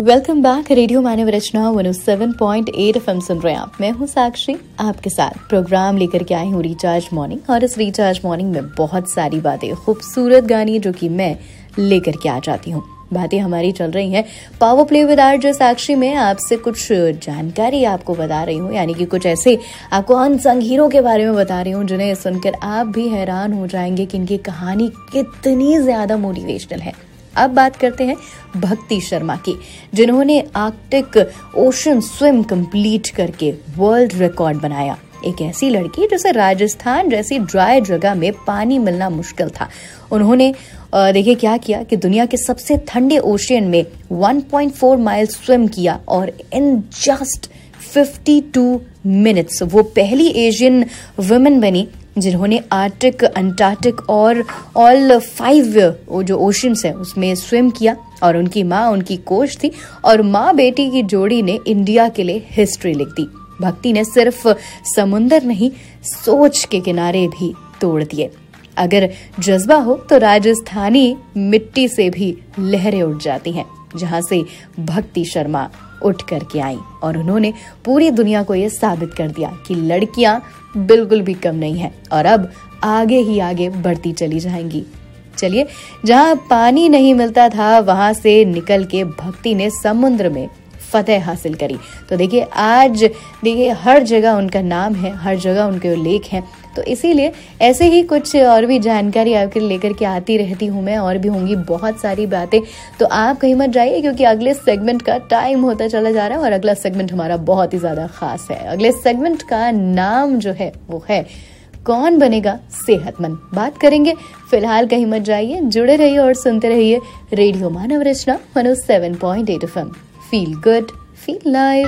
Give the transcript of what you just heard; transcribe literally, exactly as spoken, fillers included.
Welcome back. Radio मानव रचना one O seven point eight F M सुन रहे हैं आप। मैं हूं साक्षी, आपके साथ प्रोग्राम लेकर के आई हूं रिचार्ज मॉर्निंग। और इस रिचार्ज मॉर्निंग में बहुत सारी बातें, खूबसूरत गाने जो कि मैं लेकर के आ जाती हूँ। बातें हमारी चल रही हैं पावर प्ले विद आरजे साक्षी में। आपसे कुछ जानकारी आपको बता रही हूँ, यानी कि कुछ ऐसे आपको अनसंग हीरो के बारे में बता रही हूँ जिन्हें सुनकर आप भी हैरान हो जाएंगे कि इनकी कहानी कितनी ज्यादा मोटिवेशनल है। अब बात करते हैं भक्ति शर्मा की, जिन्होंने आर्कटिक ओशन स्विम कंप्लीट करके वर्ल्ड रिकॉर्ड बनाया। एक ऐसी लड़की जिसे राजस्थान जैसी ड्राई जगह में पानी मिलना मुश्किल था। उन्होंने देखिए क्या किया कि दुनिया के सबसे ठंडे ओशियन में one point four mile swim किया और in just fifty two minutes वो पहली एशियन वुमेन बनी जिन्होंने आर्टिक, अंटार्कटिक और ऑल फाइव वो जो ओशंस है उसमें स्विम किया। और उनकी माँ उनकी कोच थी और माँ बेटी की जोड़ी ने इंडिया के लिए हिस्ट्री लिख दी। भक्ति ने सिर्फ समुंदर नहीं, सोच के किनारे भी तोड़ दिए। अगर जज्बा हो तो राजस्थानी मिट्टी से भी लहरें उठ जाती हैं, जहां से भक्ति शर्मा उठ करके आई और उन्होंने पूरी दुनिया को ये साबित कर दिया कि लड़कियां बिल्कुल भी कम नहीं है और अब आगे ही आगे बढ़ती चली जाएंगी। चलिए, जहां पानी नहीं मिलता था वहां से निकल के भक्ति ने समुद्र में फतेह हासिल करी। तो देखिए आज देखिए हर जगह उनका नाम है, हर जगह उनके लेख हैं। तो इसीलिए ऐसे ही कुछ और भी जानकारी आपके लेकर के आती रहती हूँ मैं, और भी होंगी बहुत सारी बातें। तो आप कहीं मत जाइए क्योंकि अगले सेगमेंट का टाइम होता चला जा रहा है और अगला सेगमेंट हमारा बहुत ही ज्यादा खास है। अगले सेगमेंट का नाम जो है वो है कौन बनेगा सेहतमंद। बात करेंगे, फिलहाल कहीं मत जाइए, जुड़े रहिए और सुनते रहिए रेडियो मानव रचना one O seven point eight F M. Feel good, feel live.